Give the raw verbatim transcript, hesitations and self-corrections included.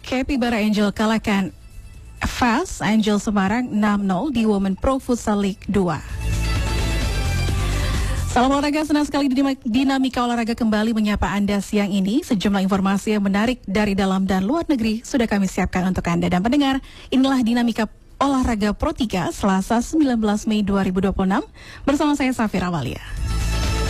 Capybara Angel kalahkan Fast Angel Semarang enam nol di Women Pro Futsal League dua. Salam olahraga, senang sekali dinamika olahraga kembali menyapa Anda siang ini. Sejumlah informasi yang menarik dari dalam dan luar negeri sudah kami siapkan untuk Anda dan pendengar. Inilah dinamika olahraga Pro tiga Selasa sembilan belas Mei dua ribu dua puluh enam bersama saya Safira Walia.